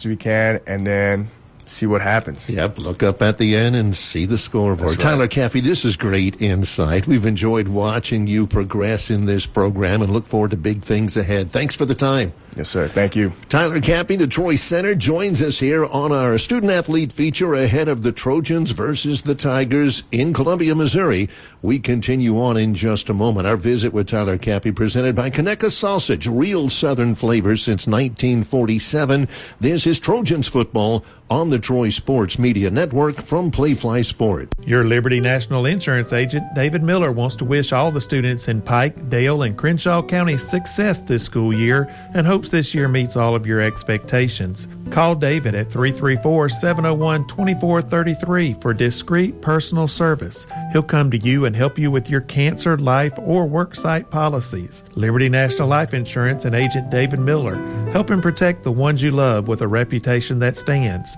fast as we can, and then see what happens. Yep, look up at the end and see the scoreboard. Right. Tyler Caffey, this is great insight. We've enjoyed watching you progress in this program and look forward to big things ahead. Thanks for the time. Yes, sir. Thank you. Tyler Caffey, the Troy Center, joins us here on our student-athlete feature ahead of the Trojans versus the Tigers in Columbia, Missouri. We continue on in just a moment. Our visit with Tyler Caffey presented by Conecuh Sausage, real Southern flavor since 1947. This is Trojans football on the Troy Sports Media Network from Playfly Sport. Your Liberty National Insurance agent, David Miller, wants to wish all the students in Pike, Dale, and Crenshaw counties success this school year and hopes this year meets all of your expectations. Call David at 334-701-2433 for discreet personal service. He'll come to you and help you with your cancer, life, or worksite policies. Liberty National Life Insurance and agent David Miller, helping protect the ones you love with a reputation that stands.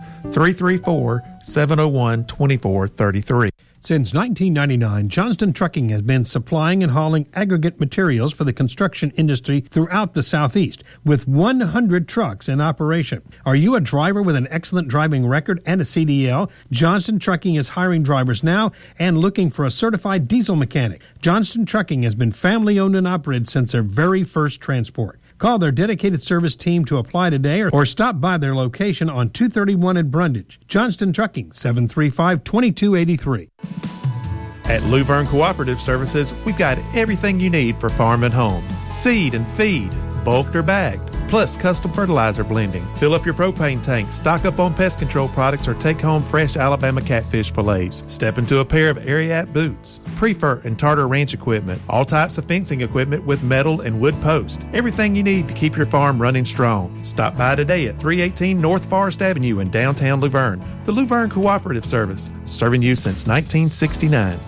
334-701-2433. Since 1999, Johnston Trucking has been supplying and hauling aggregate materials for the construction industry throughout the Southeast, with 100 trucks in operation. Are you a driver with an excellent driving record and a CDL? Johnston Trucking is hiring drivers now and looking for a certified diesel mechanic. Johnston Trucking has been family-owned and operated since their very first transport. Call their dedicated service team to apply today or stop by their location on 231 in Brundage. Johnston Trucking, 735-2283. At Luverne Cooperative Services, we've got everything you need for farm and home. Seed and feed, bulked or bagged, plus custom fertilizer blending. Fill up your propane tank, stock up on pest control products, or take home fresh Alabama catfish fillets. Step into a pair of Ariat boots, Prefer and Tartar Ranch equipment, all types of fencing equipment with metal and wood posts. Everything you need to keep your farm running strong. Stop by today at 318 North Forest Avenue in downtown Luverne. The Luverne Cooperative Service, serving you since 1969.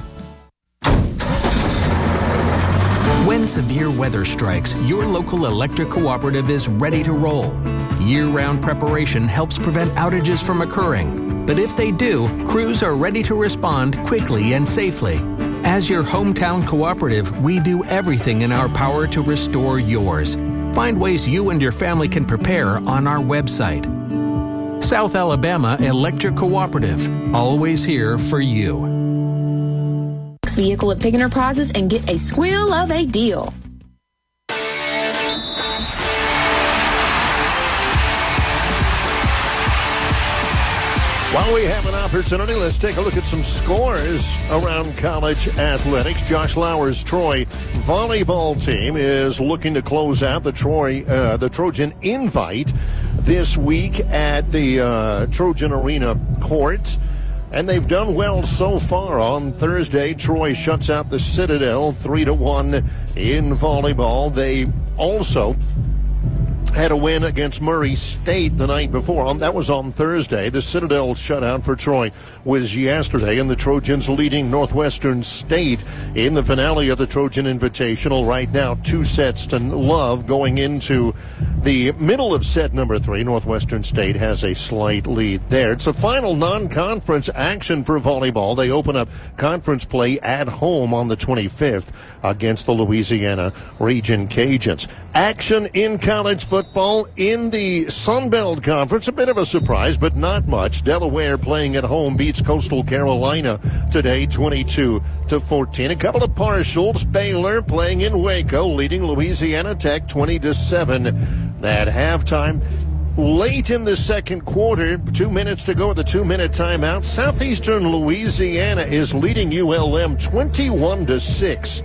When severe weather strikes, your local electric cooperative is ready to roll. Year-round preparation helps prevent outages from occurring. But if they do, crews are ready to respond quickly and safely. As your hometown cooperative, we do everything in our power to restore yours. Find ways you and your family can prepare on our website. South Alabama Electric Cooperative, always here for you. Vehicle at Pig Enterprises and get a squeal of a deal. While we have an opportunity, let's take a look at some scores around college athletics. Josh Lauer's Troy volleyball team is looking to close out the Trojan Invite this week at the Trojan Arena court. And they've done well so far. On Thursday, Troy shuts out the Citadel 3-1 in volleyball. They also had a win against Murray State the night before. That was on Thursday. The Citadel shutout for Troy was yesterday, and the Trojans leading Northwestern State in the finale of the Trojan Invitational right now, 2-0 going into the middle of set number 3. Northwestern State has a slight lead there. It's a final non-conference action for volleyball. They open up conference play at home on the 25th against the Louisiana Region Cajuns. Action in college football in the Sun Belt Conference. A bit of a surprise, but not much. Delaware playing at home beats Coastal Carolina today, 22-14. A couple of partials. Baylor playing in Waco, leading Louisiana Tech 20-7 at halftime. Late in the second quarter, 2 minutes to go with the 2-minute timeout. Southeastern Louisiana is leading ULM 21-6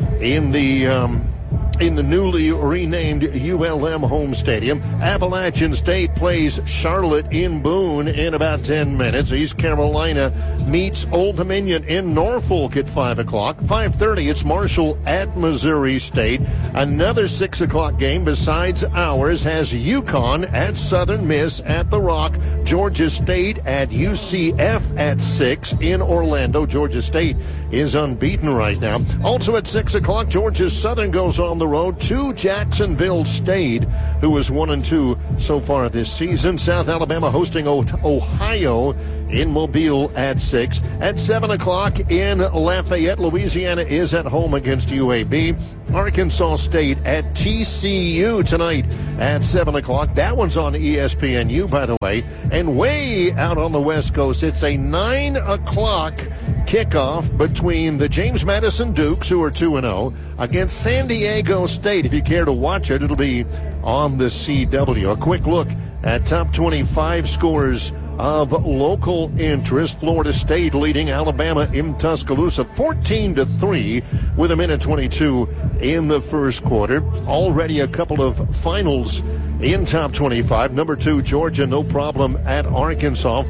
in the newly renamed ULM home stadium. Appalachian State plays Charlotte in Boone in about 10 minutes. East Carolina meets Old Dominion in Norfolk at 5 o'clock. 5:30, it's Marshall at Missouri State. Another 6 o'clock game besides ours has UConn at Southern Miss at The Rock. Georgia State at UCF at 6 in Orlando. Georgia State is unbeaten right now. Also at 6 o'clock, Georgia Southern goes on the road to Jacksonville State, who is 1-2 so far this season. South Alabama hosting Ohio in Mobile at 6. At 7 o'clock in Lafayette, Louisiana is at home against UAB. Arkansas State at TCU tonight at 7 o'clock. That one's on ESPNU, by the way. And way out on the West Coast, it's a 9 o'clock kickoff between the James Madison Dukes, who are 2-0, against San Diego State. If you care to watch it, it'll be on the CW. A quick look at top 25 scores of local interest. Florida State leading Alabama in Tuscaloosa 14-3 with 1:22 in the first quarter. Already a couple of finals in top 25. Number 2, Georgia, no problem at Arkansas,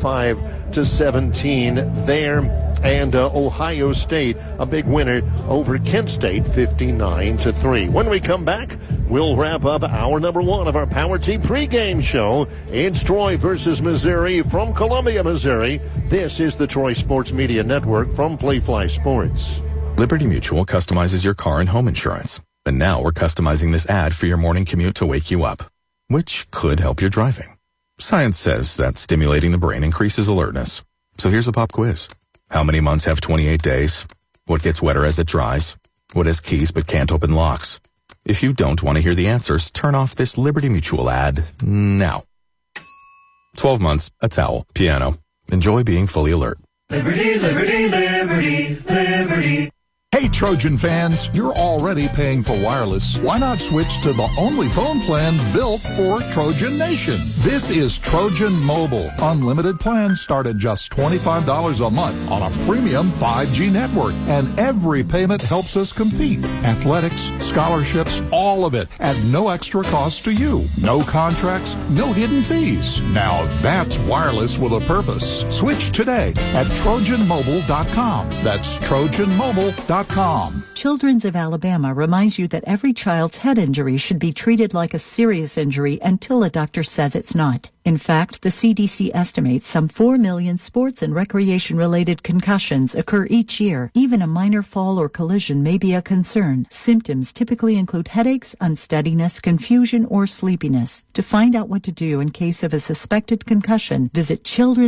45-17 there. And Ohio State, a big winner over Kent State, 59-3. When we come back, we'll wrap up hour number 1 of our Power T pregame show. It's Troy versus Missouri from Columbia, Missouri. This is the Troy Sports Media Network from Playfly Sports. Liberty Mutual customizes your car and home insurance. And now we're customizing this ad for your morning commute to wake you up, which could help your driving. Science says that stimulating the brain increases alertness. So here's a pop quiz. How many months have 28 days? What gets wetter as it dries? What has keys but can't open locks? If you don't want to hear the answers, turn off this Liberty Mutual ad now. 12 months, a towel, piano. Enjoy being fully alert. Liberty, liberty, liberty, liberty. Hey, Trojan fans, you're already paying for wireless. Why not switch to the only phone plan built for Trojan Nation? This is Trojan Mobile. Unlimited plans start at just $25 a month on a premium 5G network. And every payment helps us compete. Athletics, scholarships, all of it at no extra cost to you. No contracts, no hidden fees. Now that's wireless with a purpose. Switch today at TrojanMobile.com. That's TrojanMobile.com. Children's of Alabama reminds you that every child's head injury should be treated like a serious injury until a doctor says it's not. In fact, the CDC estimates some 4 million sports and recreation-related concussions occur each year. Even a minor fall or collision may be a concern. Symptoms typically include headaches, unsteadiness, confusion, or sleepiness. To find out what to do in case of a suspected concussion, visit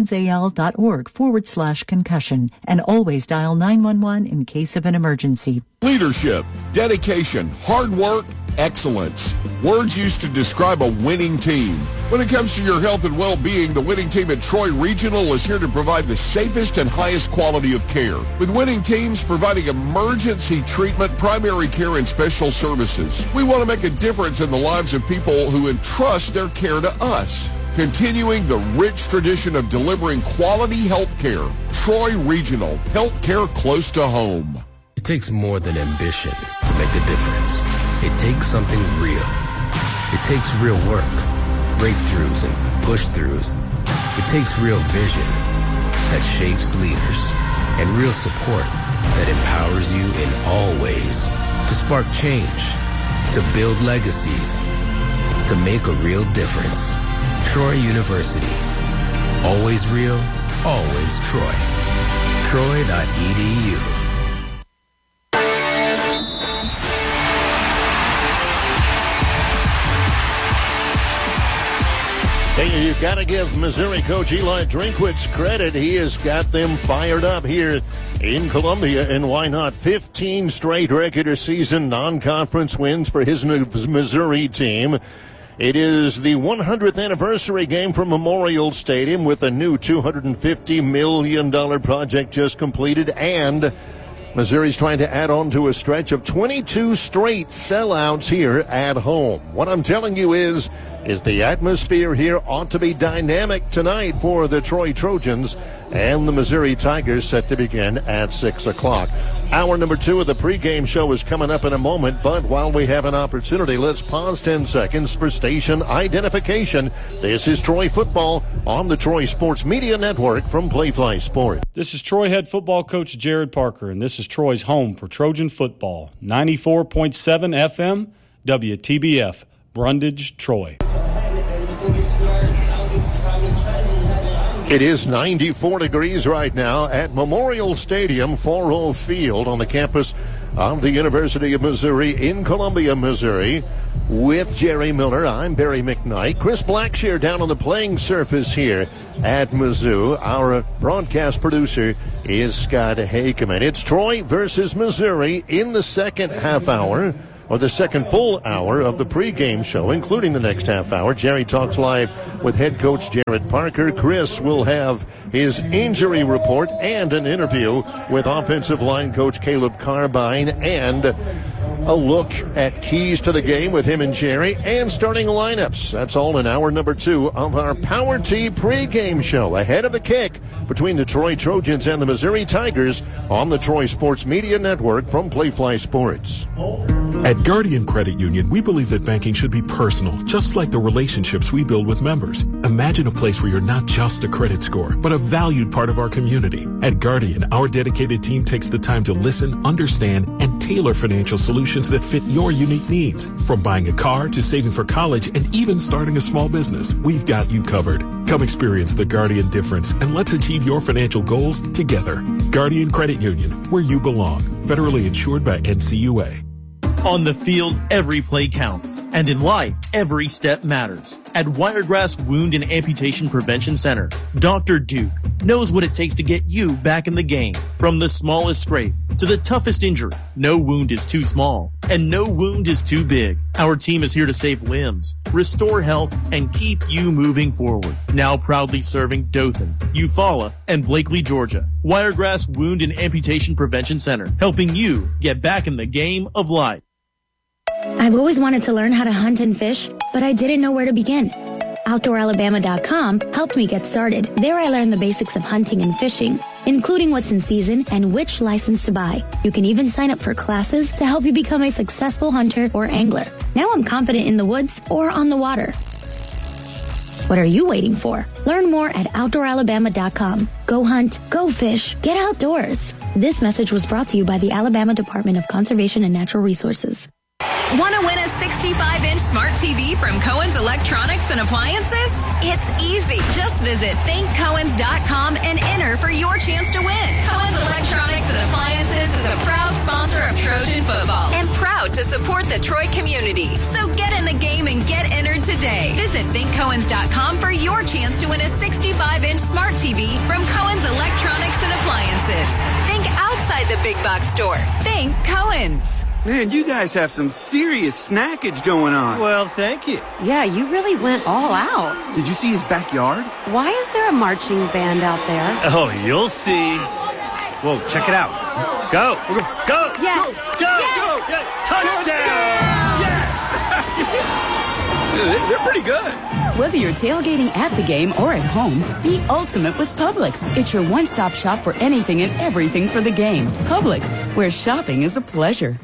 childrensal.org/concussion and always dial 911 in case of an emergency. Leadership, dedication, hard work, excellence. Words used to describe a winning team. When it comes to your health and well-being, the winning team at Troy Regional is here to provide the safest and highest quality of care. With winning teams providing emergency treatment, primary care, and special services. We want to make a difference in the lives of people who entrust their care to us. Continuing the rich tradition of delivering quality health care. Troy Regional, health care close to home. It takes more than ambition to make a difference. It takes something real. It takes real work, breakthroughs and push-throughs. It takes real vision that shapes leaders and real support that empowers you in all ways to spark change, to build legacies, to make a real difference. Troy University. Always real, always Troy. Troy.edu. Hey, you've got to give Missouri coach Eli Drinkwitz credit. He has got them fired up here in Columbia, and why not? 15 straight regular season non-conference wins for his Missouri team. It is the 100th anniversary game from Memorial Stadium with a new $250 million project just completed, and Missouri's trying to add on to a stretch of 22 straight sellouts here at home. What I'm telling you is the atmosphere here ought to be dynamic tonight for the Troy Trojans and the Missouri Tigers, set to begin at 6 o'clock. Hour number 2 of the pregame show is coming up in a moment, but while we have an opportunity, let's pause 10 seconds for station identification. This is Troy football on the Troy Sports Media Network from Playfly Sports. This is Troy head football coach Jared Parker, and this is Troy's home for Trojan football. 94.7 FM, WTBF, Brundage, Troy. It is 94 degrees right now at Memorial Stadium, 4-0 Field on the campus of the University of Missouri in Columbia, Missouri. With Jerry Miller, I'm Barry McKnight. Chris Blackshear down on the playing surface here at Mizzou. Our broadcast producer is Scott Hakeman. It's Troy versus Missouri in the second half hour, or the second full hour of the pregame show, including the next half hour. Jerry talks live with head coach Jared Parker. Chris will have his injury report and an interview with offensive line coach Caleb Carbine, and a look at keys to the game with him and Jerry, and starting lineups. That's all in hour number 2 of our Power T pregame show, ahead of the kick between the Troy Trojans and the Missouri Tigers on the Troy Sports Media Network from Playfly Sports. At Guardian Credit Union, we believe that banking should be personal, just like the relationships we build with members. Imagine a place where you're not just a credit score, but a valued part of our community. At Guardian, our dedicated team takes the time to listen, understand, and tailor financial solutions that fit your unique needs. From buying a car to saving for college and even starting a small business, we've got you covered. Come experience the Guardian difference and let's achieve your financial goals together. Guardian Credit Union, where you belong. Federally insured by NCUA. On the field, every play counts. And in life, every step matters. At Wiregrass Wound and Amputation Prevention Center, Dr. Duke knows what it takes to get you back in the game. From the smallest scrape to the toughest injury, no wound is too small and no wound is too big. Our team is here to save limbs, restore health, and keep you moving forward. Now proudly serving Dothan, Eufaula, and Blakely, Georgia. Wiregrass Wound and Amputation Prevention Center, helping you get back in the game of life. I've always wanted to learn how to hunt and fish, but I didn't know where to begin. OutdoorAlabama.com helped me get started. There I learned the basics of hunting and fishing, including what's in season and which license to buy. You can even sign up for classes to help you become a successful hunter or angler. Now I'm confident in the woods or on the water. What are you waiting for? Learn more at OutdoorAlabama.com. Go hunt, go fish, get outdoors. This message was brought to you by the Alabama Department of Conservation and Natural Resources. Want to win a 65-inch smart TV from Cohen's Electronics and Appliances? It's easy. Just visit thinkcohens.com and enter for your chance to win. Cohen's Electronics and Appliances is a proud sponsor of Trojan football and proud to support the Troy community. So get in the game and get entered today. Visit thinkcohens.com for your chance to win a 65-inch smart TV from Cohen's Electronics and Appliances. Think outside the big box store. Think Cohen's. Man, you guys have some serious snackage going on. Well, thank you. Yeah, you really went all out. Did you see his backyard? Why is there a marching band out there? Oh, you'll see. Whoa, check it out. Go. Go. Yes. Go. Yes. Go. Touchdown. Yes. They're pretty good. Whether you're tailgating at the game or at home, be ultimate with Publix. It's your one-stop shop for anything and everything for the game. Publix, where shopping is a pleasure.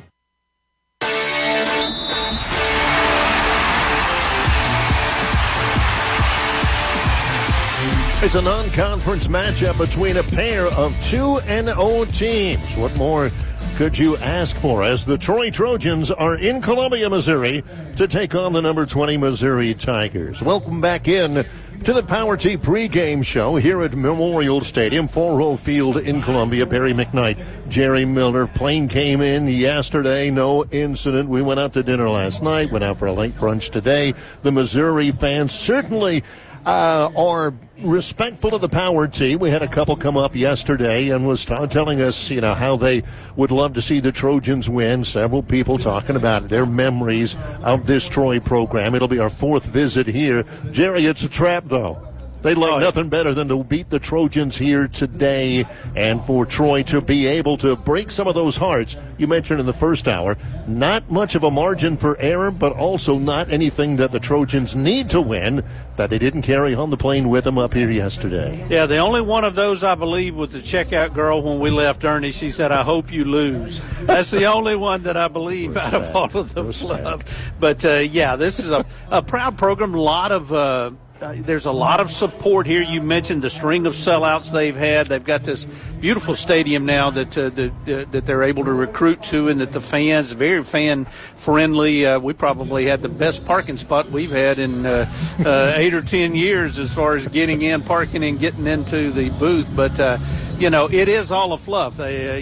It's a non-conference matchup between a pair of 2-0 teams. What more could you ask for as the Troy Trojans are in Columbia, Missouri to take on the number 20 Missouri Tigers? Welcome back in to the Power T pregame show here at Memorial Stadium, 4-row field in Columbia. Barry McKnight, Jerry Miller. Plane came in yesterday, no incident. We went out to dinner last night, went out for a late brunch today. The Missouri fans certainly are respectful of the Power T. We had a couple come up yesterday and was telling us, how they would love to see the Trojans win. Several people talking about their memories of this Troy program. It'll be our 4th visit here. Jerry, it's a trap, though. They'd like nothing better than to beat the Trojans here today and for Troy to be able to break some of those hearts. You mentioned in the first hour, not much of a margin for error, but also not anything that the Trojans need to win that they didn't carry on the plane with them up here yesterday. Yeah, the only one of those, I believe, was the checkout girl when we left Ernie. She said, I hope you lose. That's the only one that I believe out of all of those loved. But, this is a proud program. There's a lot of support here. You mentioned the string of sellouts they've had. They've got this beautiful stadium now that they're able to recruit to, and that the fans, very fan friendly. We probably had the best parking spot we've had in 8 or 10 years as far as getting in, parking, and getting into the booth. But it is all a fluff.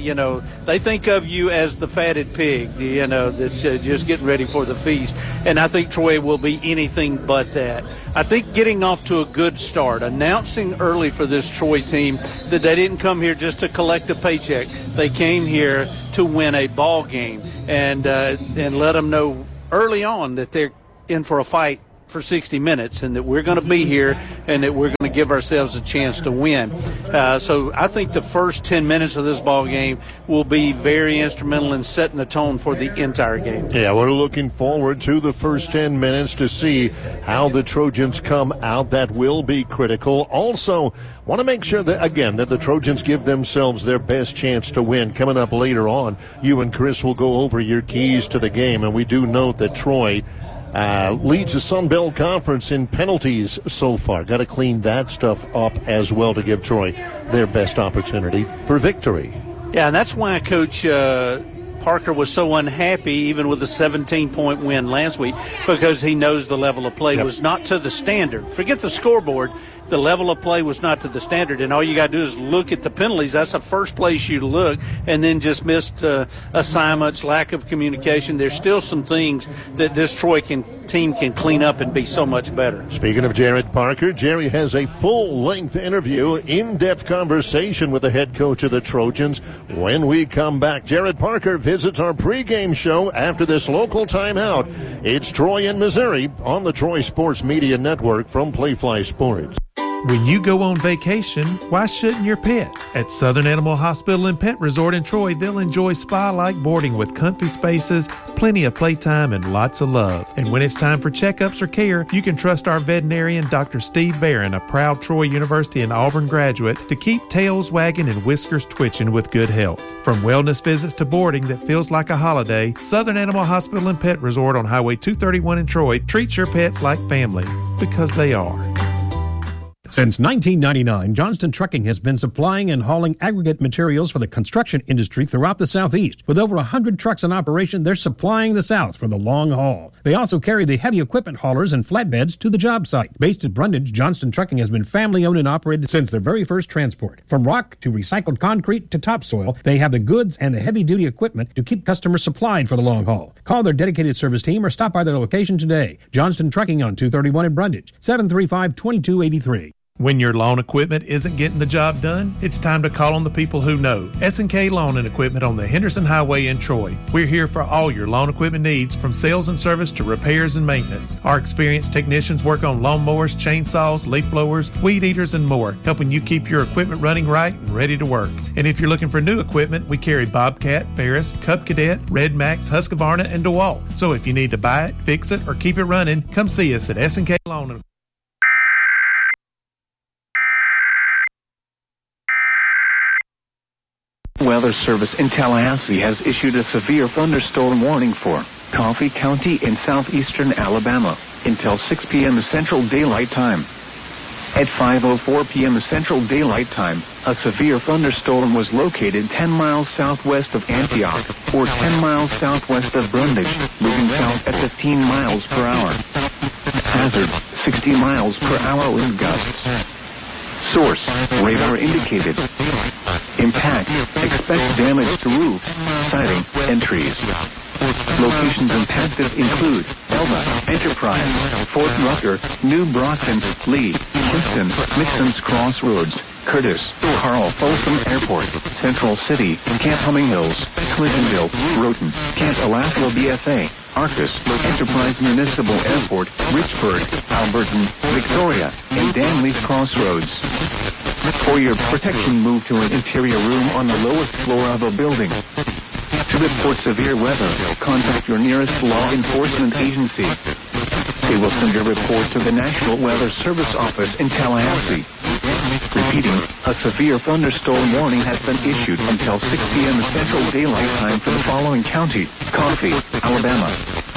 They think of you as the fatted pig, that's just getting ready for the feast. And I think Troy will be anything but that. I think getting off to a good start, announcing early for this Troy team that they didn't come here just to collect a paycheck. They came here to win a ball game and let them know early on that they're in for a fight for 60 minutes and that we're going to be here and that we're going to give ourselves a chance to win. So I think the first 10 minutes of this ball game will be very instrumental in setting the tone for the entire game. Yeah, we're looking forward to the first 10 minutes to see how the Trojans come out. That will be critical. Also, want to make sure that, again, that the Trojans give themselves their best chance to win. Coming up later on, you and Chris will go over your keys to the game, and we do note that Troy leads the Sun Belt Conference in penalties so far. Got to clean that stuff up as well to give Troy their best opportunity for victory. Yeah, and that's why Coach Parker was so unhappy even with the 17-point win last week, because he knows the level of play was not to the standard. Forget the scoreboard. The level of play was not to the standard, and all you got to do is look at the penalties. That's the first place you look, and then just missed assignments, lack of communication. There's still some things that this Troy team can clean up and be so much better. Speaking of Jared Parker, Jerry has a full-length interview, in-depth conversation with the head coach of the Trojans. When we come back, Jared Parker visits our pregame show after this local timeout. It's Troy and Missouri on the Troy Sports Media Network from Playfly Sports. When you go on vacation, why shouldn't your pet? At Southern Animal Hospital and Pet Resort in Troy, they'll enjoy spa-like boarding with comfy spaces, plenty of playtime, and lots of love. And when it's time for checkups or care, you can trust our veterinarian, Dr. Steve Barron, a proud Troy University and Auburn graduate, to keep tails wagging and whiskers twitching with good health. From wellness visits to boarding that feels like a holiday, Southern Animal Hospital and Pet Resort on Highway 231 in Troy treats your pets like family, because they are. Since 1999, Johnston Trucking has been supplying and hauling aggregate materials for the construction industry throughout the Southeast. With over 100 trucks in operation, they're supplying the South for the long haul. They also carry the heavy equipment haulers and flatbeds to the job site. Based at Brundage, Johnston Trucking has been family-owned and operated since their very first transport. From rock to recycled concrete to topsoil, they have the goods and the heavy-duty equipment to keep customers supplied for the long haul. Call their dedicated service team or stop by their location today. Johnston Trucking on 231 in Brundage, 735-2283. When your lawn equipment isn't getting the job done, it's time to call on the people who know. S&K Lawn and Equipment on the Henderson Highway in Troy. We're here for all your lawn equipment needs, from sales and service to repairs and maintenance. Our experienced technicians work on lawnmowers, chainsaws, leaf blowers, weed eaters, and more, helping you keep your equipment running right and ready to work. And if you're looking for new equipment, we carry Bobcat, Ferris, Cub Cadet, Red Max, Husqvarna, and DeWalt. So if you need to buy it, fix it, or keep it running, come see us at S&K Lawn and Weather Service in Tallahassee has issued a severe thunderstorm warning for Coffee County in southeastern Alabama until 6 p.m. Central Daylight Time. At 5:04 p.m. Central Daylight Time, a severe thunderstorm was located 10 miles southwest of Antioch, or 10 miles southwest of Brundage, moving south at 15 miles per hour. Hazard, 60 miles per hour wind gusts. Source, radar indicated. Impact, expect damage to roof, siding, and trees. Locations impacted include Elba, Enterprise, Fort Rucker, New Brockton, Lee, Kinston, Mixon's Crossroads, Curtis, Carl Folsom Airport, Central City, Camp Humming Hills, Clintonville, Roten, Camp Alaska BFA, Arcus, Enterprise Municipal Airport, Richburg, Alberton, Victoria, and Danley's Crossroads. For your protection, move to an interior room on the lowest floor of a building. To report severe weather, contact your nearest law enforcement agency. They will send your report to the National Weather Service Office in Tallahassee. Repeating, a severe thunderstorm warning has been issued until 6 p.m. Central Daylight Time for the following county: Coffee, Alabama.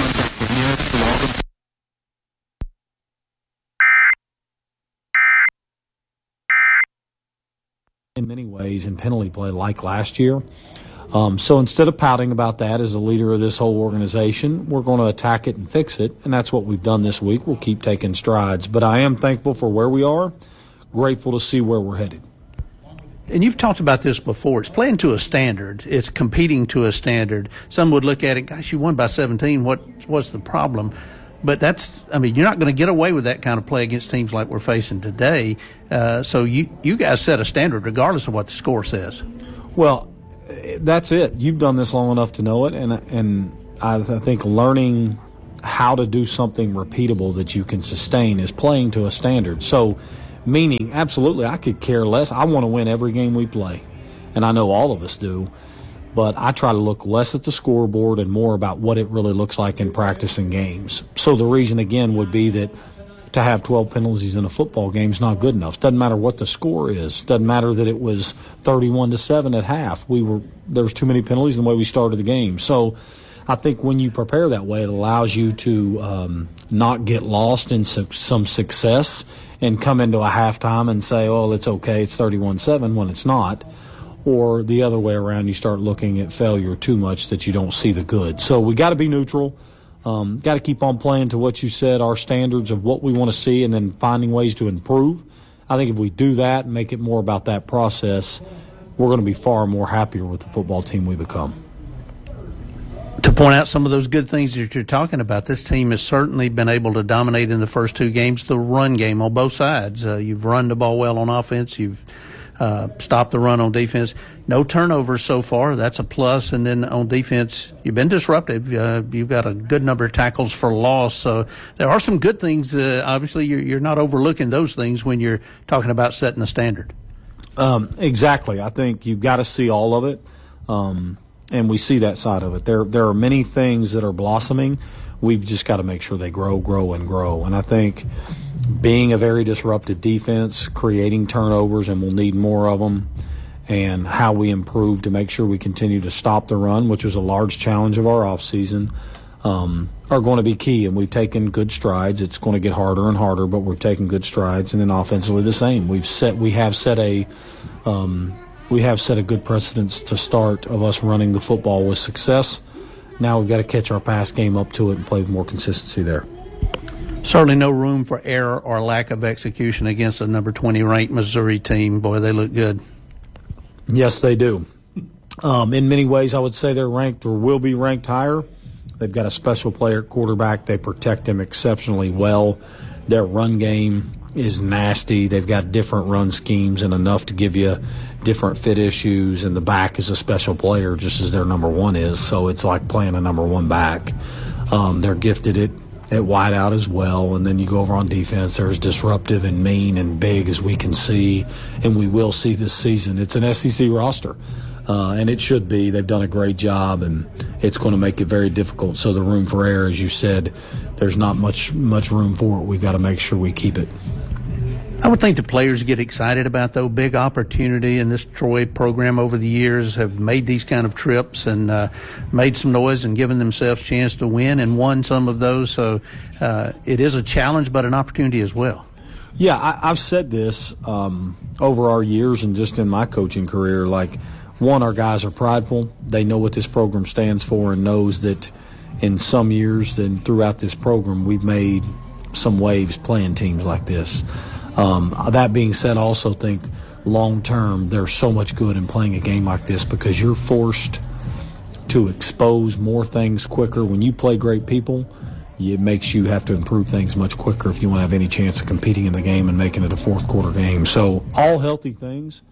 In many ways in penalty play like last year. So instead of pouting about that as a leader of this whole organization, we're going to attack it and fix it, and that's what we've done this week. We'll keep taking strides. But I am thankful for where we are, grateful to see where we're headed. and you've talked about this before, it's playing to a standard. It's competing to a standard. Some would look at it, gosh, you won by 17. What's the problem? But you're not going to get away with that kind of play against teams like we're facing today. So you guys set a standard regardless of what the score says. Well, that's it. You've done this long enough to know it, and I think learning how to do something repeatable that you can sustain is playing to a standard. So, meaning, absolutely, I could care less. I want to win every game we play, and I know all of us do. But I try to look less at the scoreboard and more about what it really looks like in practice and games. So the reason, again, would be that to have 12 penalties in a football game is not good enough. Doesn't matter what the score is. Doesn't matter that it was 31-7 at half. There was too many penalties in the way we started the game. So I think when you prepare that way, it allows you to not get lost in some success and come into a halftime and say, oh, it's okay, it's 31-7 when it's not. Or the other way around, you start looking at failure too much that you don't see the good. So we got to be neutral. Got to keep on playing to what you said, our standards of what we want to see, and then finding ways to improve. I think if we do that and make it more about that process, we're going to be far more happier with the football team we become. To point out some of those good things that you're talking about, this team has certainly been able to dominate in the first two games the run game on both sides. You've run the ball well on offense. You've stopped the run on defense. No turnovers so far. That's a plus. And then on defense, you've been disruptive. You've got a good number of tackles for loss. So there are some good things. Obviously, you're not overlooking those things when you're talking about setting a standard. Exactly. I think you've got to see all of it. And we see that side of it. There are many things that are blossoming. We've just got to make sure they grow, and grow. And I think being a very disruptive defense, creating turnovers, and we'll need more of them, and how we improve to make sure we continue to stop the run, which was a large challenge of our offseason, are going to be key. And we've taken good strides. It's going to get harder and harder, but we've taken good strides. And then offensively the same. We have set a good precedence to start of us running the football with success. Now we've got to catch our pass game up to it and play with more consistency there. Certainly no room for error or lack of execution against a number 20 ranked Missouri team. Boy, they look good. Yes, they do. In many ways, I would say they're ranked or will be ranked higher. They've got a special player at quarterback. They protect him exceptionally well. Their run game is nasty. They've got different run schemes and enough to give you different fit issues, and the back is a special player just as their number one is, so it's like playing a number one back. They're gifted at wide out as well, and then you go over on defense, they're as disruptive and mean and big as we can see, and we will see this season. It's an SEC roster, and it should be. They've done a great job, and it's going to make it very difficult. So the room for error, as you said, there's not much room for it. We've got to make sure we keep it. I would think the players get excited about, though, big opportunity, and this Troy program over the years have made these kind of trips and made some noise and given themselves a chance to win and won some of those. So it is a challenge, but an opportunity as well. Yeah, I've said this over our years and just in my coaching career. Like, one, our guys are prideful. They know what this program stands for and knows that in some years and throughout this program we've made some waves playing teams like this. That being said, I also think long-term there's so much good in playing a game like this because you're forced to expose more things quicker. When you play great people, it makes you have to improve things much quicker if you want to have any chance of competing in the game and making it a fourth-quarter game. So all healthy things.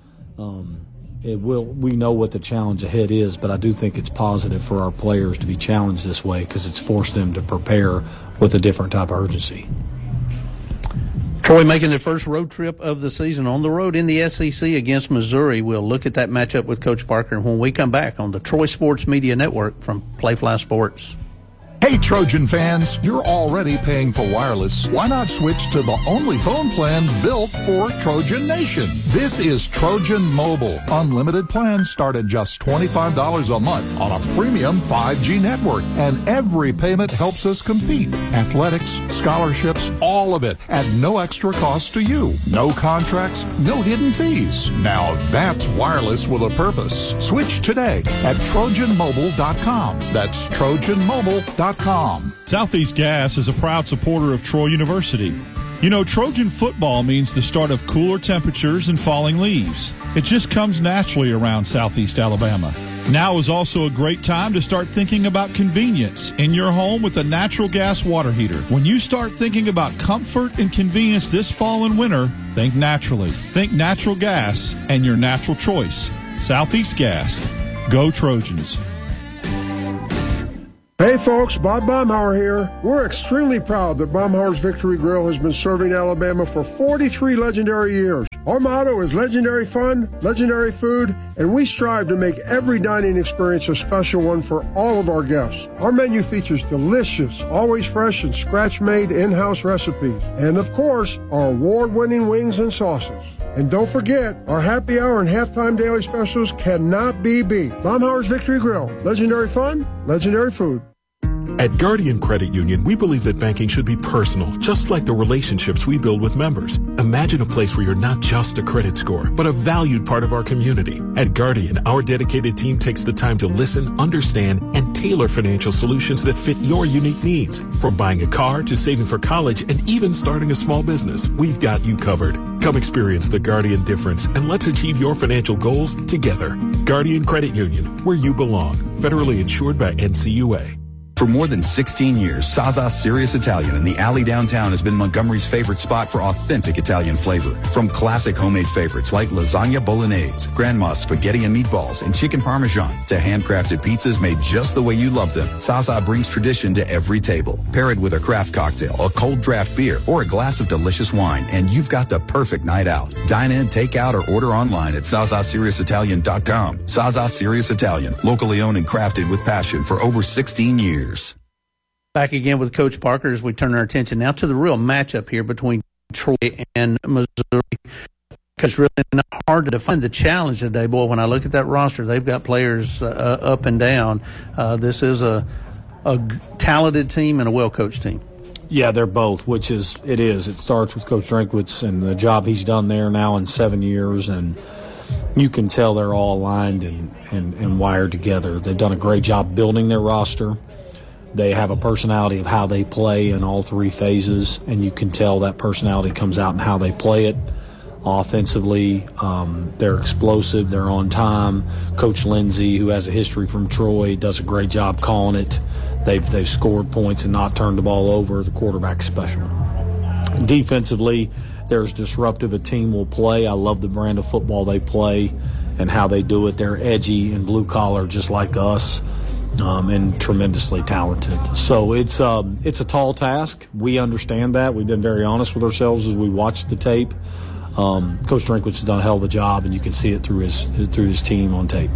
We know what the challenge ahead is, but I do think it's positive for our players to be challenged this way because it's forced them to prepare with a different type of urgency. Troy making their first road trip of the season on the road in the SEC against Missouri. We'll look at that matchup with Coach Parker when we come back on the Troy Sports Media Network from Playfly Sports. Hey, Trojan fans, you're already paying for wireless. Why not switch to the only phone plan built for Trojan Nation? This is Trojan Mobile. Unlimited plans start at just $25 a month on a premium 5G network. And every payment helps us compete. Athletics, scholarships, all of it at no extra cost to you. No contracts, no hidden fees. Now that's wireless with a purpose. Switch today at TrojanMobile.com. That's TrojanMobile.com. Southeast Gas is a proud supporter of Troy University. You know, Trojan football means the start of cooler temperatures and falling leaves. It just comes naturally around Southeast Alabama. Now is also a great time to start thinking about convenience in your home with a natural gas water heater. When you start thinking about comfort and convenience this fall and winter, think naturally. Think natural gas and your natural choice. Southeast Gas. Go Trojans. Hey folks, Bob Baumhauer here. We're extremely proud that Baumhauer's Victory Grill has been serving Alabama for 43 legendary years. Our motto is legendary fun, legendary food, and we strive to make every dining experience a special one for all of our guests. Our menu features delicious, always fresh and scratch-made in-house recipes. And of course, our award-winning wings and sauces. And don't forget, our happy hour and halftime daily specials cannot be beat. Baumhauer's Victory Grill. Legendary fun, legendary food. At Guardian Credit Union, we believe that banking should be personal, just like the relationships we build with members. Imagine a place where you're not just a credit score, but a valued part of our community. At Guardian, our dedicated team takes the time to listen, understand, and tailor financial solutions that fit your unique needs. From buying a car to saving for college and even starting a small business, we've got you covered. Come experience the Guardian difference and let's achieve your financial goals together. Guardian Credit Union, where you belong. Federally insured by NCUA. For more than 16 years, Saza Serious Italian in the alley downtown has been Montgomery's favorite spot for authentic Italian flavor. From classic homemade favorites like lasagna bolognese, grandma's spaghetti and meatballs, and chicken parmesan, to handcrafted pizzas made just the way you love them, Saza brings tradition to every table. Pair it with a craft cocktail, a cold draft beer, or a glass of delicious wine, and you've got the perfect night out. Dine in, take out, or order online at SazaSeriousItalian.com. Saza Serious Italian, locally owned and crafted with passion for over 16 years. Back again with Coach Parker as we turn our attention now to the real matchup here between Troy and Missouri. It's really not hard to define the challenge today. Boy, when I look at that roster, they've got players up and down. This is a talented team and a well-coached team. Yeah, they're both, which is it is. It starts with Coach Drinkwitz and the job he's done there now in 7 years, and you can tell they're all aligned and wired together. They've done a great job building their roster. They have a personality of how they play in all three phases, and you can tell that personality comes out in how they play it. Offensively, they're explosive, they're on time. Coach Lindsey, who has a history from Troy, does a great job calling it. They've scored points and not turned the ball over. The quarterback's special. Defensively, they're as disruptive a team will play. I love the brand of football they play and how they do it. They're edgy and blue-collar just like us. And tremendously talented. So it's a tall task. We understand that. We've been very honest with ourselves as we watched the tape. Coach Drinkwitz has done a hell of a job, and you can see it through his team on tape.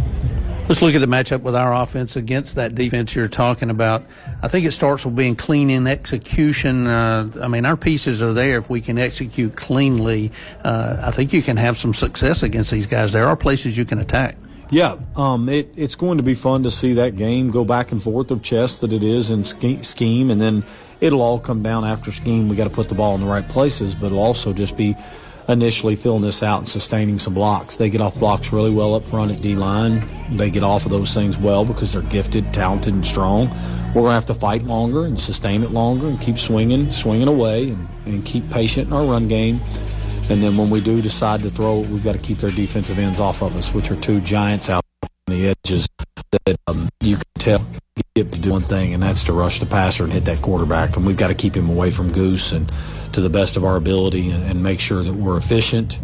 Let's look at the matchup with our offense against that defense you're talking about. I think it starts with being clean in execution. Our pieces are there. If we can execute cleanly, I think you can have some success against these guys. There are places you can attack. Yeah, it's going to be fun to see that game go back and forth of chess that it is in scheme, and then it'll all come down after scheme. We got to put the ball in the right places, but it'll also just be initially filling this out and sustaining some blocks. They get off blocks really well up front at D-line. They get off of those things well because they're gifted, talented, and strong. We're going to have to fight longer and sustain it longer and keep swinging away and keep patient in our run game. And then when we do decide to throw it, we've got to keep their defensive ends off of us, which are two giants out on the edges that you can tell get to do one thing, and that's to rush the passer and hit that quarterback. And we've got to keep him away from Goose and to the best of our ability and make sure that we're efficient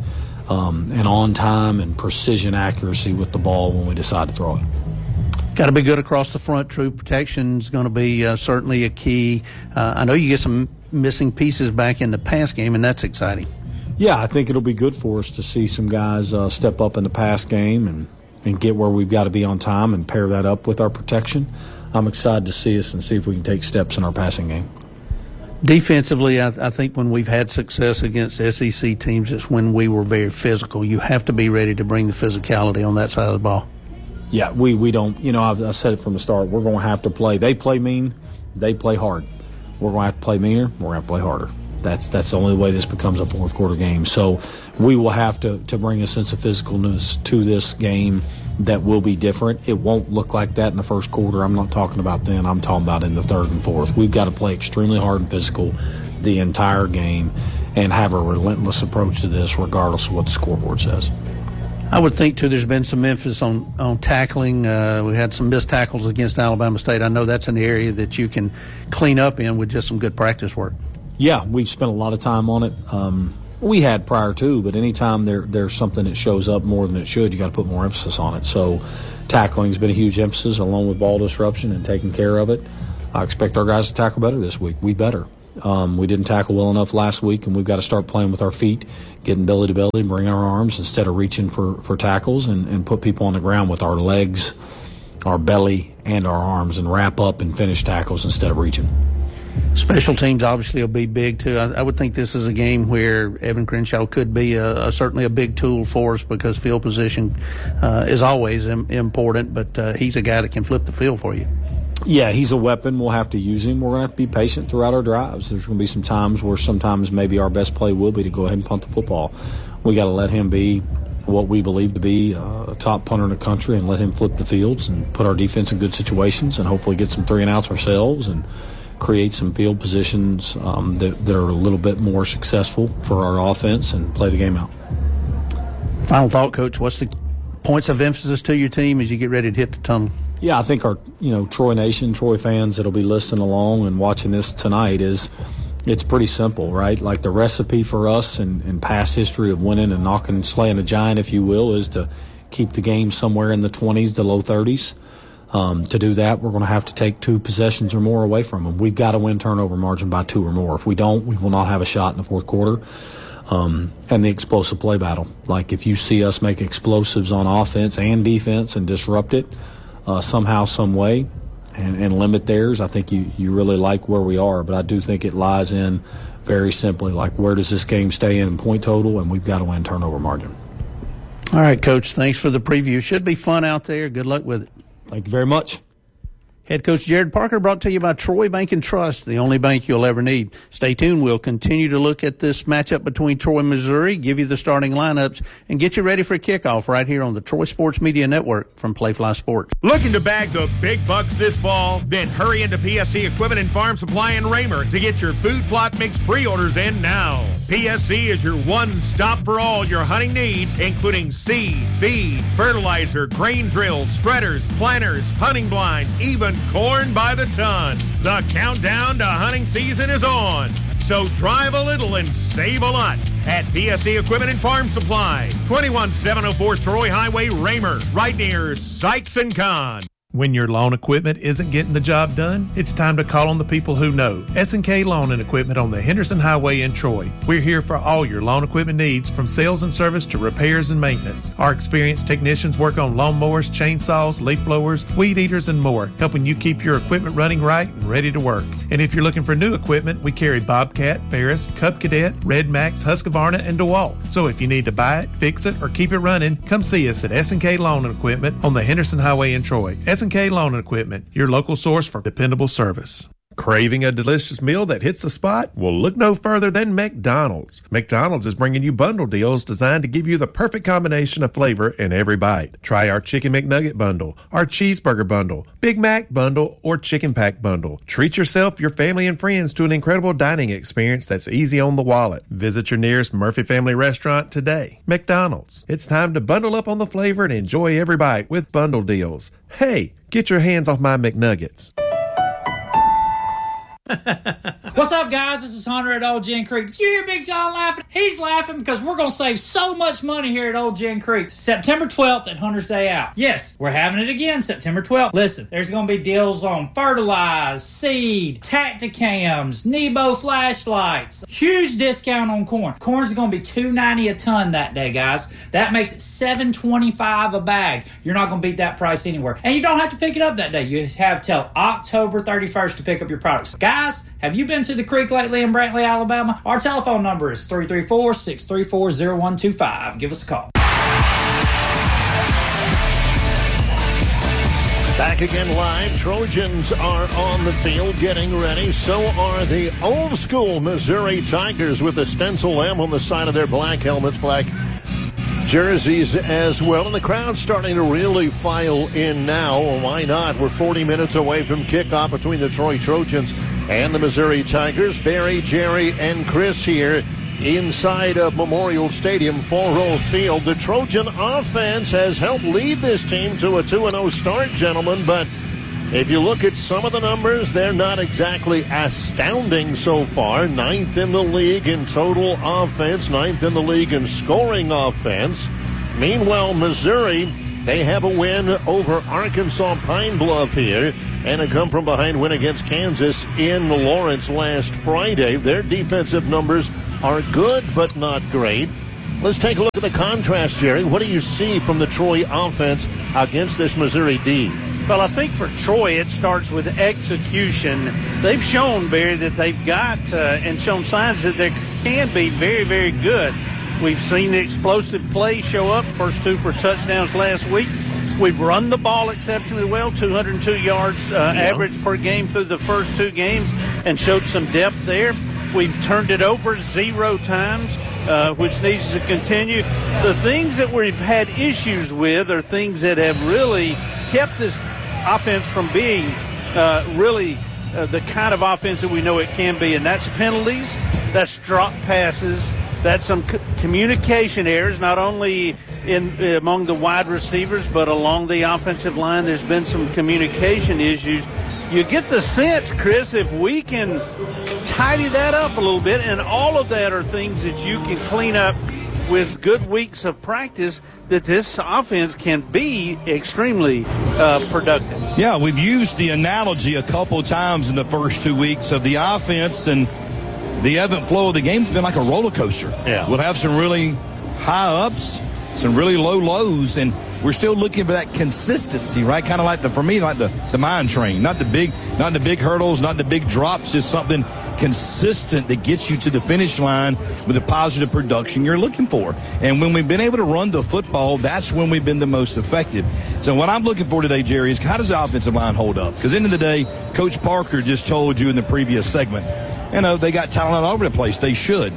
and on time and precision accuracy with the ball when we decide to throw it. Got to be good across the front. True protection is going to be certainly a key. I know you get some missing pieces back in the pass game, and that's exciting. Yeah, I think it'll be good for us to see some guys step up in the pass game and get where we've got to be on time and pair that up with our protection. I'm excited to see us and see if we can take steps in our passing game. Defensively, I think when we've had success against SEC teams, it's when we were very physical. You have to be ready to bring the physicality on that side of the ball. Yeah, we don't. I said it from the start. We're going to have to play. They play mean. They play hard. We're going to have to play meaner. We're going to have to play harder. That's the only way this becomes a fourth quarter game. So we will have to bring a sense of physicalness to this game that will be different. It won't look like that in the first quarter. I'm not talking about then. I'm talking about in the third and fourth. We've got to play extremely hard and physical, the entire game and have a relentless approach to this regardless of what the scoreboard says. I would think, too, there's been some emphasis on tackling. We had some missed tackles against Alabama State. I know that's an area that you can clean up in with just some good practice work. Yeah, we've spent a lot of time on it. We had prior to, but anytime there's something that shows up more than it should, you got to put more emphasis on it. So tackling's been a huge emphasis, along with ball disruption and taking care of it. I expect our guys to tackle better this week. We better. We didn't tackle well enough last week, and we've got to start playing with our feet, getting belly to belly, and bring our arms instead of reaching for tackles, and put people on the ground with our legs, our belly, and our arms, and wrap up and finish tackles instead of reaching. Special teams obviously will be big, too. I would think this is a game where Evan Crenshaw could be certainly a big tool for us, because field position is always important, but he's a guy that can flip the field for you. Yeah, he's a weapon. We'll have to use him. We're going to have to be patient throughout our drives. There's going to be some times where sometimes maybe our best play will be to go ahead and punt the football. We got to let him be what we believe to be a top punter in the country and let him flip the fields and put our defense in good situations and hopefully get some 3-and-outs ourselves and create some field positions that are a little bit more successful for our offense and play the game out. Final thought, Coach. What's the points of emphasis to your team as you get ready to hit the tunnel? Yeah, I think our, Troy Nation, Troy fans that'll be listening along and watching this tonight it's pretty simple, right? Like the recipe for us and past history of winning and slaying a giant, if you will, is to keep the game somewhere in the 20s to low 30s. To do that, we're going to have to take 2 possessions or more away from them. We've got to win turnover margin by 2 or more. If we don't, we will not have a shot in the fourth quarter. And the explosive play battle. Like if you see us make explosives on offense and defense and disrupt it, somehow, some way, and limit theirs, I think you really like where we are. But I do think it lies in very simply, like, where does this game stay in point total, and we've got to win turnover margin. All right, Coach, thanks for the preview. Should be fun out there. Good luck with it. Thank you very much. Head coach Jared Parker, brought to you by Troy Bank and Trust, the only bank you'll ever need. Stay tuned. We'll continue to look at this matchup between Troy and Missouri, give you the starting lineups, and get you ready for kickoff right here on the Troy Sports Media Network from Playfly Sports. Looking to bag the big bucks this fall? Then hurry into PSC Equipment and Farm Supply in Raymer to get your food plot mix pre-orders in now. PSC is your one-stop for all your hunting needs, including seed, feed, fertilizer, grain drills, spreaders, planters, hunting blinds, even corn by the ton. The countdown to hunting season is on. So drive a little and save a lot at PSC Equipment and Farm Supply, 21704 Troy Highway, Raymer, right near Sykes & Kahn. When your lawn equipment isn't getting the job done, it's time to call on the people who know. S&K Lawn and Equipment on the Henderson Highway in Troy. We're here for all your lawn equipment needs, from sales and service to repairs and maintenance. Our experienced technicians work on lawnmowers, chainsaws, leaf blowers, weed eaters, and more, helping you keep your equipment running right and ready to work. And if you're looking for new equipment, we carry Bobcat, Ferris, Cub Cadet, Red Max, Husqvarna, and DeWalt. So if you need to buy it, fix it, or keep it running, come see us at S&K Lawn and Equipment on the Henderson Highway in Troy. S&K Lawn and Equipment, your local source for dependable service. Craving a delicious meal that hits the spot? Well, look no further than McDonald's. McDonald's is bringing you bundle deals designed to give you the perfect combination of flavor in every bite. Try our Chicken McNugget bundle, our Cheeseburger bundle, Big Mac bundle, or Chicken Pack bundle. Treat yourself, your family, and friends to an incredible dining experience that's easy on the wallet. Visit your nearest Murphy Family restaurant today. McDonald's. It's time to bundle up on the flavor and enjoy every bite with bundle deals. Hey, get your hands off my McNuggets. What's up, guys? This is Hunter at Old Gin Creek. Did you hear Big John laughing? He's laughing because we're going to save so much money here at Old Gin Creek. September 12th at Hunter's Day Out. Yes, we're having it again September 12th. Listen, there's going to be deals on fertilize, seed, Tacticams, Nebo flashlights. Huge discount on corn. Corn's going to be $2.90 a ton that day, guys. That makes it $7.25 a bag. You're not going to beat that price anywhere. And you don't have to pick it up that day. You have till October 31st to pick up your products. Guys, have you been to the creek lately in Brantley, Alabama? Our telephone number is 334-634-0125. Give us a call. Back again live. Trojans are on the field getting ready. So are the old school Missouri Tigers with the stencil M on the side of their black helmets, black jerseys as well. And the crowd's starting to really file in now. Why not? We're 40 minutes away from kickoff between the Troy Trojans and the Missouri Tigers. Barry, Jerry, and Chris here inside of Memorial Stadium, 4-row field. The Trojan offense has helped lead this team to a 2-0 start, gentlemen, but if you look at some of the numbers, they're not exactly astounding so far. 9th in the league in total offense, 9th in the league in scoring offense. Meanwhile, Missouri, they have a win over Arkansas Pine Bluff here and a come-from-behind win against Kansas in Lawrence last Friday. Their defensive numbers are good but not great. Let's take a look at the contrast, Jerry. What do you see from the Troy offense against this Missouri D? Well, I think for Troy, it starts with execution. They've shown, Barry, that they've got and shown signs that they can be very, very good. We've seen the explosive play show up, first 2 for touchdowns last week. We've run the ball exceptionally well, 202 yards average per game through the first 2 games, and showed some depth there. We've turned it over 0 times, which needs to continue. The things that we've had issues with are things that have really kept this offense from being really the kind of offense that we know it can be, and that's penalties, that's drop passes, that's some communication errors, not only among the wide receivers, but along the offensive line. There's been some communication issues. You get the sense, Chris, if we can tidy that up a little bit, and all of that are things that you can clean up with good weeks of practice, that this offense can be extremely productive. Yeah, we've used the analogy a couple times in the first 2 weeks of the offense, and the ebb and flow of the game's been like a roller coaster. Yeah. We'll have some really high ups, some really low lows, and we're still looking for that consistency, right? Kind of like for me, like the mine train, not the big hurdles, not the big drops, just something consistent that gets you to the finish line with the positive production you're looking for. And when we've been able to run the football, that's when we've been the most effective. So what I'm looking for today, Jerry, is how does the offensive line hold up? Because at the end of the day, Coach Parker just told you in the previous segment, they got talent all over the place. They should.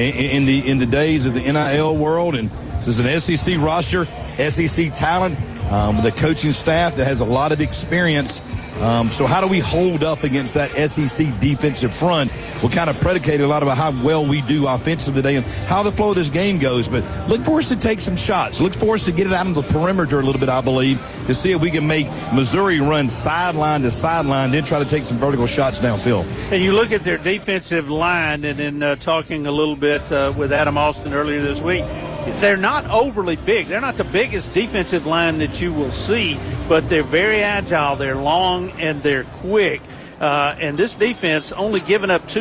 In the days of the NIL world, and this is an SEC roster, SEC talent, with a coaching staff that has a lot of experience. So how do we hold up against that SEC defensive front? We'll kind of predicate a lot about how well we do offensively today and how the flow of this game goes. But look for us to take some shots. Look for us to get it out of the perimeter a little bit, I believe, to see if we can make Missouri run sideline to sideline, then try to take some vertical shots downfield. And you look at their defensive line, and then talking a little bit with Adam Austin earlier this week, they're not overly big. They're not the biggest defensive line that you will see, but they're very agile. They're long and they're quick. And this defense only giving up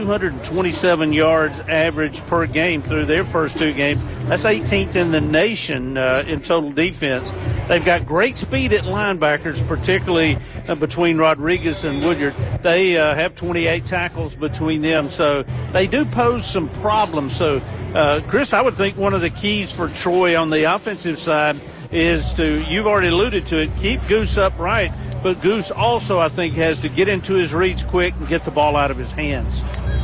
227 yards average per game through their first 2 games. That's 18th in the nation in total defense. They've got great speed at linebackers, particularly between Rodriguez and Woodyard. They have 28 tackles between them, so they do pose some problems. So, Chris, I would think one of the keys for Troy on the offensive side is to, you've already alluded to it, keep Goose upright. But Goose also, I think, has to get into his reads quick and get the ball out of his hands.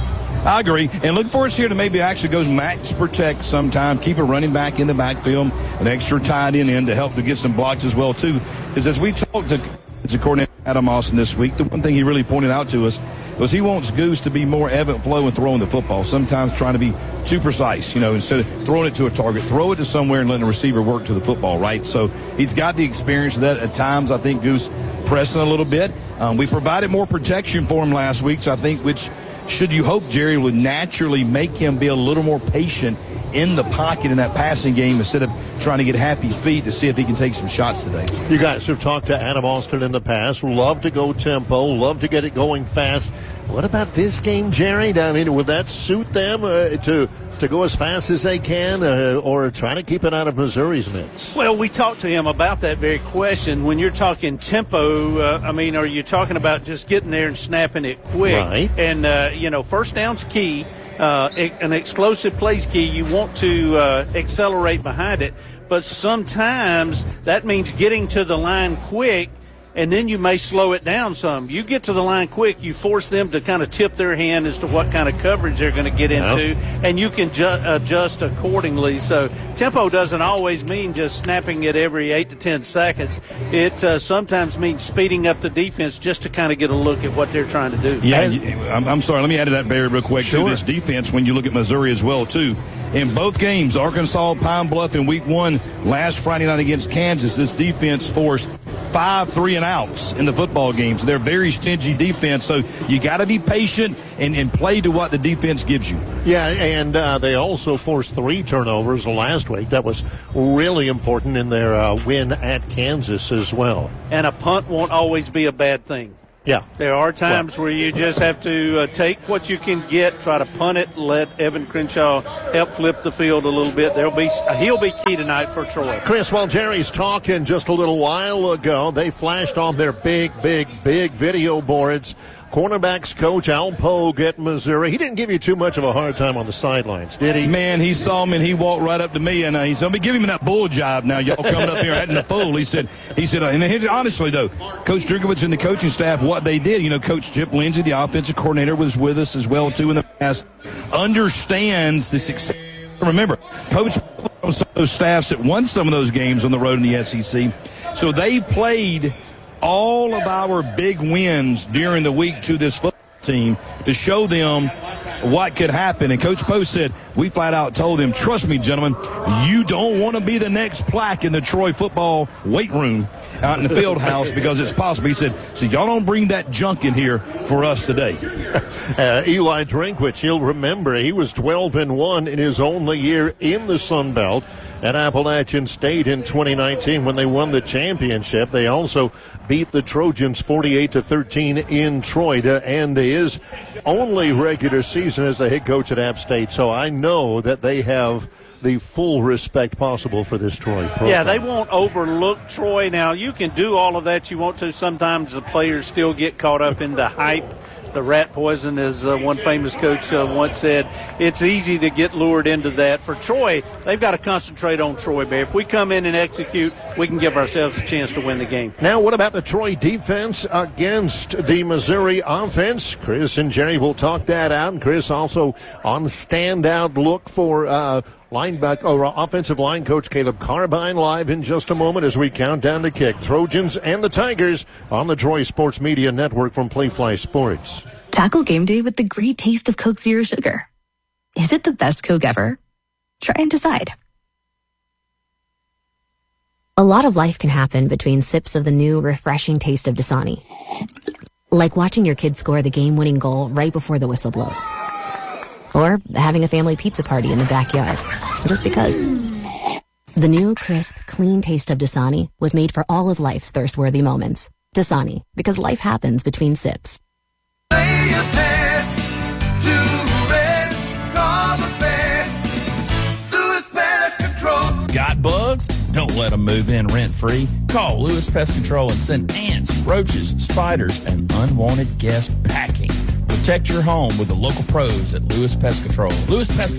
I agree. And look for us here to maybe actually goes max protect sometime. Keep a running back in the backfield, an extra tight end in to help to get some blocks as well, too. Because as we talked to coordinator Adam Austin this week, the one thing he really pointed out to us was he wants Goose to be more ebb and flow and throwing the football, sometimes trying to be too precise, instead of throwing it to a target, throw it to somewhere and letting the receiver work to the football, right? So he's got the experience of that. At times, I think Goose pressing a little bit. We provided more protection for him last week, so I think which should you hope, Jerry, would naturally make him be a little more patient in the pocket in that passing game instead of trying to get happy feet to see if he can take some shots today. You guys have talked to Adam Austin in the past. Love to go tempo, love to get it going fast. What about this game, Jerry? I mean, would that suit them to go as fast as they can or try to keep it out of Missouri's mitts? Well, we talked to him about that very question. When you're talking tempo, are you talking about just getting there and snapping it quick? Right. And, first down's key. An explosive play's key. You want to accelerate behind it, but sometimes that means getting to the line quick and then you may slow it down some. You get to the line quick, you force them to kind of tip their hand as to what kind of coverage they're going to get into, and you can adjust accordingly. So tempo doesn't always mean just snapping it every 8 to 10 seconds. It sometimes means speeding up the defense just to kind of get a look at what they're trying to do. Yeah, I'm sorry. Let me add to that, Barry, real quick. Sure. To this defense, when you look at Missouri as well, too. In both games, Arkansas, Pine Bluff in week 1, last Friday night against Kansas, this defense forced 5 3-and-outs in the football games. They're very stingy defense, so you got to be patient and play to what the defense gives you. Yeah, and they also forced 3 turnovers last week. That was really important in their win at Kansas as well. And a punt won't always be a bad thing. Yeah. There are times where you just have to take what you can get, try to punt it, let Evan Crenshaw help flip the field a little bit. He'll be key tonight for Troy. Chris, while Jerry's talking just a little while ago, they flashed on their big video boards. Cornerbacks coach Al Pogue at Missouri. He didn't give you too much of a hard time on the sidelines, did he? Man, he saw me and he walked right up to me and he said, "Give him that bull jive now. Y'all coming up here acting a fool." He said, and honestly though, Coach Drinkovich and the coaching staff, what they did, Coach Chip Lindsey, the offensive coordinator, was with us as well too in the past, understands the success. Remember, Coach on some of those staffs that won some of those games on the road in the SEC, so they played all of our big wins during the week to this football team to show them what could happen. And Coach Post said, we flat out told them, trust me, gentlemen, you don't want to be the next plaque in the Troy football weight room out in the field house because it's possible. He said, so y'all don't bring that junk in here for us today. Eli Drinkwitz, you'll remember, he was 12-1 in his only year in the Sun Belt at Appalachian State in 2019 when they won the championship. They also beat the Trojans 48-13 in Troy to end his only regular season as the head coach at App State. So I know that they have the full respect possible for this Troy program. Yeah, they won't overlook Troy. Now, you can do all of that you want to. Sometimes the players still get caught up in the hype. The rat poison, as one famous coach once said, it's easy to get lured into that. For Troy, they've got to concentrate on Troy, Bear. If we come in and execute, we can give ourselves a chance to win the game. Now, what about the Troy defense against the Missouri offense? Chris and Jerry will talk that out. And Chris also on standout look for linebacker or offensive line coach Caleb Carbine live in just a moment as we count down to kick. Trojans and the Tigers on the Troy Sports Media Network from Playfly Sports. Tackle game day with the great taste of Coke Zero Sugar. Is it the best Coke ever? Try and decide. A lot of life can happen between sips of the new, refreshing taste of Dasani. Like watching your kid score the game-winning goal right before the whistle blows. Or having a family pizza party in the backyard. Just because. The new, crisp, clean taste of Dasani was made for all of life's thirst-worthy moments. Dasani, because life happens between sips. Got bugs? Don't let them move in rent-free. Call Lewis Pest Control and send ants, roaches, spiders, and unwanted guests packing. Protect your home with the local pros at Lewis Pest Control. Lewis Pest